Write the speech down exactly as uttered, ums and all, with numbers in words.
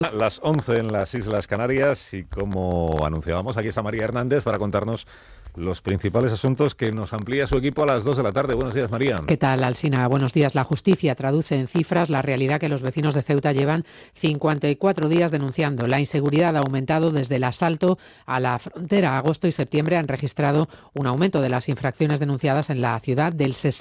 Las once en las Islas Canarias y como anunciábamos, aquí está María Hernández para contarnos los principales asuntos que nos amplía su equipo a las dos de la tarde. Buenos días, María. ¿Qué tal, Alsina? Buenos días. La justicia traduce en cifras la realidad que los vecinos de Ceuta llevan cincuenta y cuatro días denunciando. La inseguridad ha aumentado desde el asalto a la frontera. Agosto y septiembre han registrado un aumento de las infracciones denunciadas en la ciudad del sesenta.